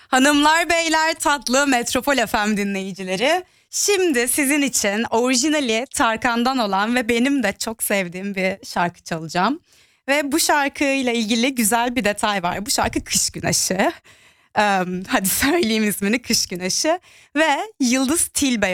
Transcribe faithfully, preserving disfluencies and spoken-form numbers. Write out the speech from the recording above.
Hanımlar beyler, tatlı Metropol F M dinleyicileri. Şimdi sizin için orijinali Tarkan'dan olan ve benim de çok sevdiğim bir şarkı çalacağım. Ve bu şarkıyla ilgili güzel bir detay var. Bu şarkı Kış Güneşi. Ee, hadi söyleyeyim ismini, Kış Güneşi. Ve Yıldız Tilbe